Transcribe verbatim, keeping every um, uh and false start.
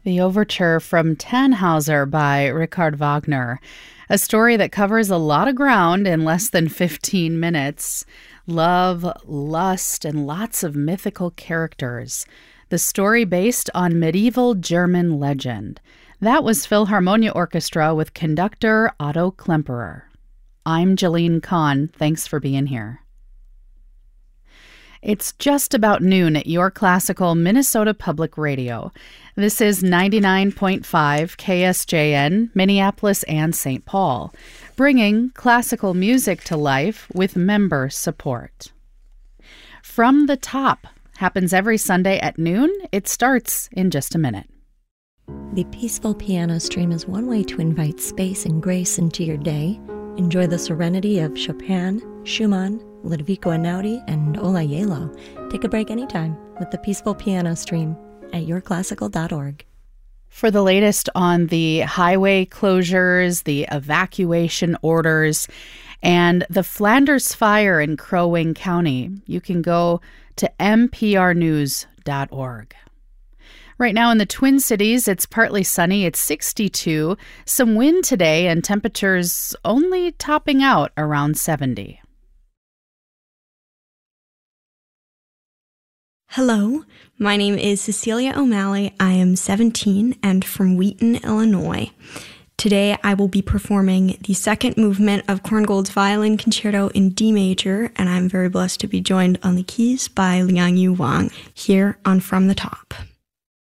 The overture from Tannhauser by Richard Wagner, a story that covers a lot of ground in less than fifteen minutes. Love, lust, and lots of mythical characters. The story based on medieval German legend. That was Philharmonia Orchestra with conductor Otto Klemperer. I'm Jalene Kahn. Thanks for being here. It's just about noon at Your Classical Minnesota Public Radio. This is ninety-nine point five K S J N, Minneapolis and Saint Paul, bringing classical music to life with member support. From the Top happens every Sunday at noon. It starts in just a minute. The Peaceful Piano Stream is one way to invite space and grace into your day. Enjoy the serenity of Chopin, Schumann, Ludovico Einaudi, and Ola Yelo. Take a break anytime with the Peaceful Piano Stream at your classical dot org. For the latest on the highway closures, the evacuation orders, and the Flanders fire in Crow Wing County, you can go to m p r news dot org. Right now in the Twin Cities, it's partly sunny. It's sixty-two. Some wind today and temperatures only topping out around seventy. Hello, my name is Cecilia O'Malley. I am seventeen and from Wheaton, Illinois. Today I will be performing the second movement of Korngold's Violin Concerto in D major, and I'm very blessed to be joined on the keys by Liangyu Wang here on From the Top.